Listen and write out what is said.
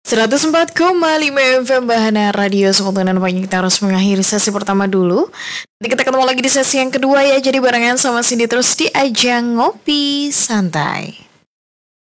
104,5 FM Bahana Radio Sultanan Banyak. Kita harus mengakhiri sesi pertama dulu. Nanti kita ketemu lagi di sesi yang kedua ya. Jadi barengan sama Cindy terus di ajang ngopi santai.